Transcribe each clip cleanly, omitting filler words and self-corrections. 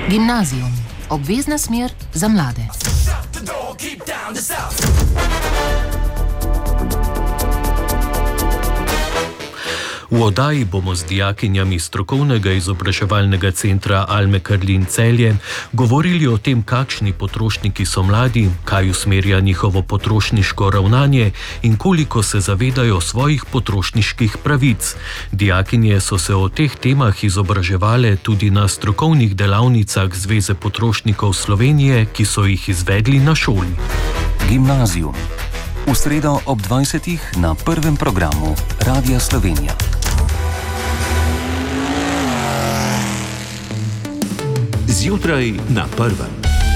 Gimnazijum. Obvezna smer za mlade. V oddaji bomo z dijakinjami strokovnega izobraževalnega centra Alme Karlin Celje govorili o tem, kakšni potrošniki so mladi, kaj usmerja njihovo potrošniško ravnanje in koliko se zavedajo svojih potrošniških pravic. Dijakinje so se o teh temah izobraževale tudi na strokovnih delavnicah Zveze potrošnikov Slovenije, ki so jih izvedli na šoli. Gimnazijum. V sredo ob 20. na prvem programu Radia Slovenija. Zjutraj na prvem.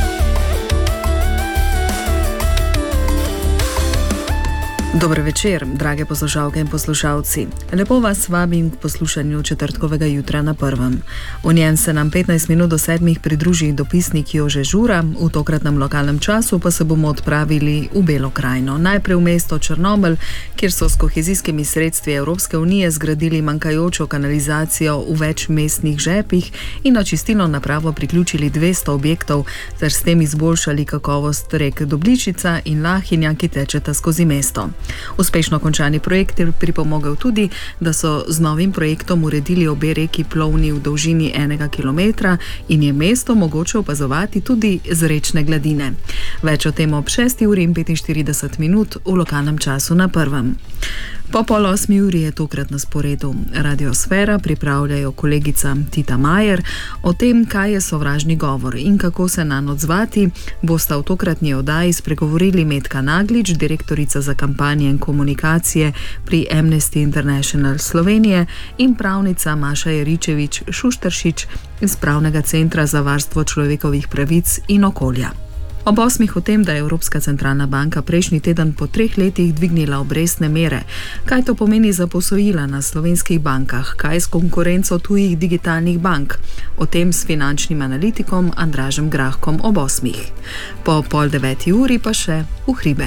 Dober večer, drage poslušalke in poslušalci. Lepo vas vabim k poslušanju četrtkovega jutra na prvem. V njem se nam 15 minut do 7 pridruži dopisnik Jože Žura, v tokratnem lokalnem času pa se bomo odpravili v Belo krajino. Najprej v mesto Črnomelj, kjer so s kohezijskimi sredstvi Evropske unije zgradili manjkajočo kanalizacijo v več mestnih žepih in na čistilno napravo priključili 200 objektov ter s tem izboljšali kakovost rek Dobličica in Lahinja, ki tečeta skozi mesto. Uspešno končani projekt je pripomogel tudi, da so z novim projektom uredili obe reki plovni v dolžini 1 kilometra in je mesto mogoče opazovati tudi z rečne gladine. Več o tem ob 6:45 v lokalnem času na prvem. Po pol 8 je tokrat na sporedu Radiosfera, pripravljajo kolegica Tita Majer. O tem, kaj je sovražni govor in kako se nanj odzvati, bosta v tokratni oddaji spregovorili Metka Naglič, direktorica za kampanje in komunikacije pri Amnesty International Slovenije, in pravnica Maša Jeričevič-Šušteršič iz Pravnega centra za varstvo človekovih pravic in okolja. Ob 8 o tem, da je Evropska centralna banka prejšnji teden po 3 letih dvignila obrestne mere. Kaj to pomeni za posojila na slovenskih bankah? Kaj s konkurenco tujih digitalnih bank? O tem s finančnim analitikom Andražem Grahkom ob 8. Po pol 9 pa še v hribe.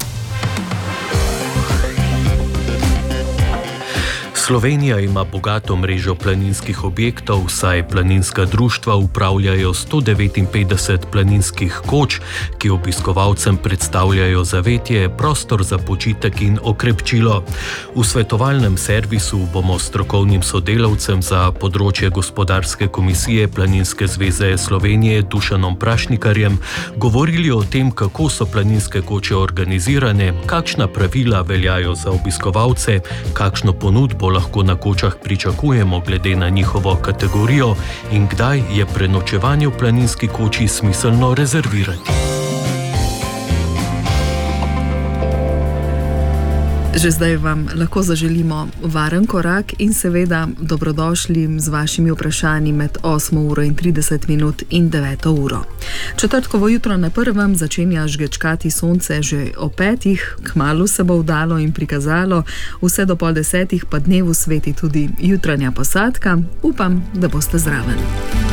Slovenija ima bogato mrežo planinskih objektov, saj planinska društva upravljajo 159 planinskih koč, ki obiskovalcem predstavljajo zavetje, prostor za počitek in okrepčilo. V svetovalnem servisu bomo strokovnim sodelavcem za področje gospodarske komisije Planinske zveze Slovenije Dušanom Prašnikarjem govorili o tem, kako so planinske koče organizirane, kakšna pravila veljajo za obiskovalce, kakšno ponudbo lahko na kočah pričakujemo glede na njihovo kategorijo in kdaj je prenočevanje v planinski koči smiselno rezervirati. Že zdaj vam lahko zaželimo varen korak in seveda dobrodošli z vašimi vprašanji med 8:30 in 9. Četrtkovo jutro na prvem začenja žgečkati sonce že o 5, kmalu se bo vdalo in prikazalo, vse do pol 10 pa dnevu sveti tudi jutranja posadka. Upam, da boste zraven.